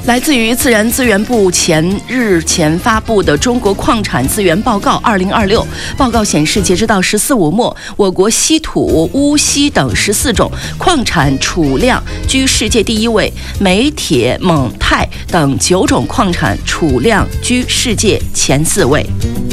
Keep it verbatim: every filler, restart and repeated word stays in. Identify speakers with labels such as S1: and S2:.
S1: 来自于自然资源部前日前发布的《中国矿产资源报告二零二六》报告显示，截止到十四五末，我国稀土、钨、锡等十四种矿产储量居世界第一位，镁、铁、锰、钛等九种矿产储量居世界前四位。